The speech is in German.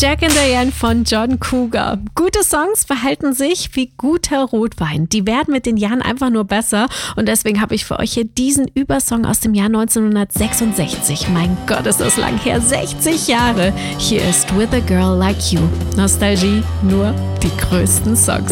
Jack and Diane von John Cougar. Gute Songs verhalten sich wie guter Rotwein. Die werden mit den Jahren einfach nur besser. Und deswegen habe ich für euch hier diesen Übersong aus dem Jahr 1966. Mein Gott, ist das lang her. 60 Jahre. Hier ist With a Girl Like You. Nostalgie, nur die größten Songs.